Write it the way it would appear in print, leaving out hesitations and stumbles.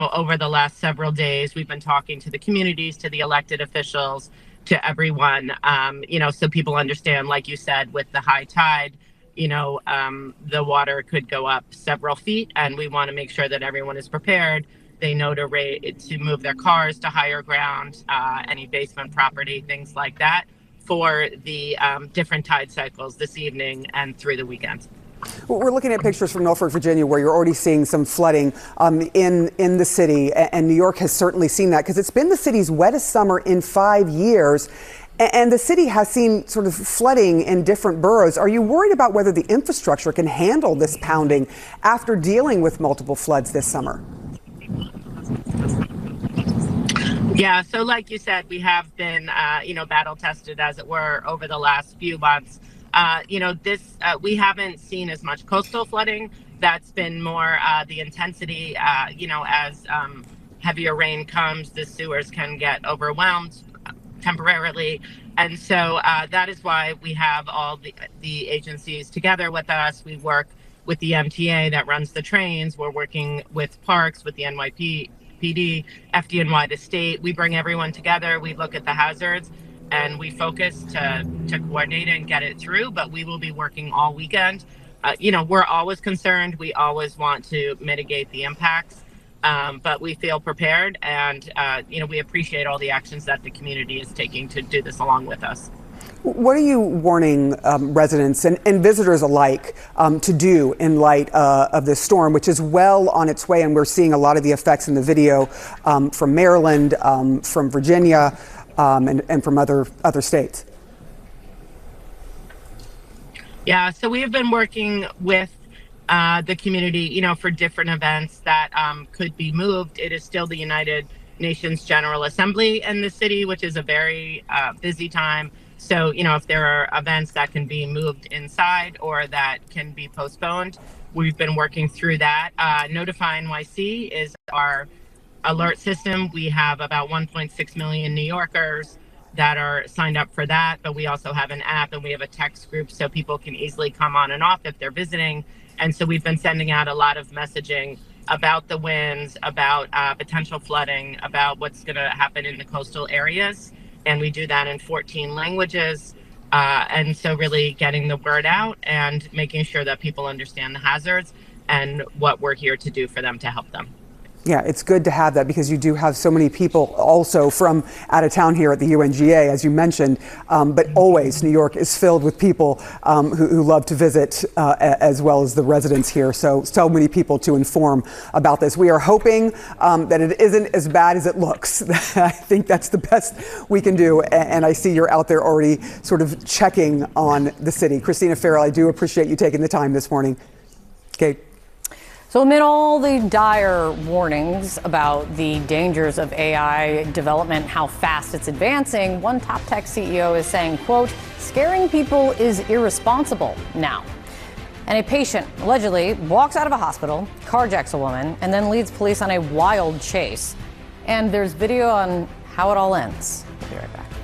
over the last several days, we've been talking to the communities, to the elected officials, to everyone, so people understand, like you said, with the high tide, the water could go up several feet, and we want to make sure that everyone is prepared. They know to move their cars to higher ground, any basement property, things like that, for the different tide cycles this evening and through the weekend. We're looking at pictures from Norfolk, Virginia, where you're already seeing some flooding in the city, and New York has certainly seen that because it's been the city's wettest summer in 5 years, and the city has seen sort of flooding in different boroughs. Are you worried about whether the infrastructure can handle this pounding after dealing with multiple floods this summer? Yeah, so like you said, we have been, battle tested, as it were, over the last few months. We haven't seen as much coastal flooding. That's been more the intensity, as heavier rain comes, the sewers can get overwhelmed temporarily. And so that is why we have all the agencies together with us. We work with the MTA that runs the trains. We're working with parks, with the NYPD, FDNY, the state. We bring everyone together. We look at the hazards, and we focus to coordinate and get it through, but we will be working all weekend. We're always concerned. We always want to mitigate the impacts, but we feel prepared, and, we appreciate all the actions that the community is taking to do this along with us. What are you warning residents and visitors alike to do in light of this storm, which is well on its way? And we're seeing a lot of the effects in the video from Maryland, from Virginia, and from other states. Yeah, so we have been working with the community, for different events that could be moved. It is still the United Nations General Assembly in the city, which is a very busy time. So, if there are events that can be moved inside or that can be postponed, we've been working through that. Notify NYC is our alert system. We have about 1.6 million New Yorkers that are signed up for that, but we also have an app and we have a text group so people can easily come on and off if they're visiting. And so we've been sending out a lot of messaging about the winds, about potential flooding, about what's going to happen in the coastal areas. And we do that in 14 languages. And so really getting the word out and making sure that people understand the hazards and what we're here to do for them to help them. Yeah, it's good to have that because you do have so many people also from out of town here at the UNGA, as you mentioned. But always, New York is filled with people who love to visit, as well as the residents here. So many people to inform about this. We are hoping that it isn't as bad as it looks. I think that's the best we can do. And I see you're out there already sort of checking on the city. Christina Farrell, I do appreciate you taking the time this morning. Kate. So amid all the dire warnings about the dangers of AI development, how fast it's advancing, one top tech CEO is saying, quote, scaring people is irresponsible now. And a patient allegedly walks out of a hospital, carjacks a woman, and then leads police on a wild chase. And there's video on how it all ends. We'll be right back.